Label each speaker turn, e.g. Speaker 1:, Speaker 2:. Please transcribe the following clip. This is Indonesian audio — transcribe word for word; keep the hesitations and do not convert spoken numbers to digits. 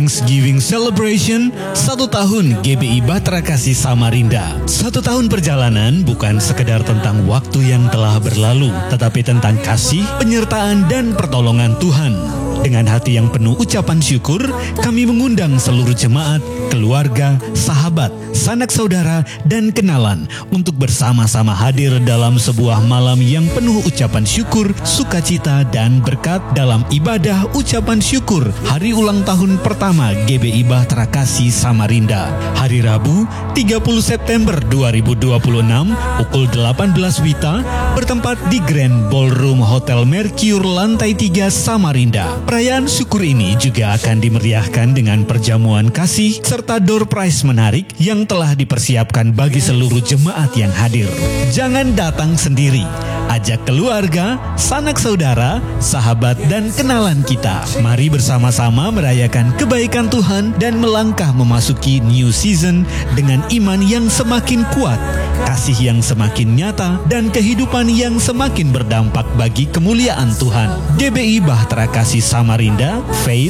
Speaker 1: Thanksgiving Celebration, satu tahun G B I Bahtera Kasih Samarinda. Satu tahun perjalanan bukan sekedar tentang waktu yang telah berlalu, tetapi tentang kasih, penyertaan, dan pertolongan Tuhan. Dengan hati yang penuh ucapan syukur, kami mengundang seluruh jemaat, keluarga, sahabat, sanak saudara, dan kenalan untuk bersama-sama hadir dalam sebuah malam yang penuh ucapan syukur, sukacita, dan berkat dalam ibadah ucapan syukur hari ulang tahun pertama G B I Bahtera Kasih Samarinda. Hari Rabu, tiga puluh September dua ribu dua puluh enam, pukul delapan belas Wita, bertempat di Grand Ballroom Hotel Mercure lantai tiga Samarinda. Perayaan syukur ini juga akan dimeriahkan dengan perjamuan kasih serta door prize menarik yang telah dipersiapkan bagi seluruh jemaat yang hadir. Jangan datang sendiri, ajak keluarga, sanak saudara, sahabat, dan kenalan kita. Mari bersama-sama merayakan kebaikan Tuhan dan melangkah memasuki new season dengan iman yang semakin kuat, kasih yang semakin nyata, dan kehidupan yang semakin berdampak bagi kemuliaan Tuhan. G B I Bahtera Kasih Samarinda, Faith,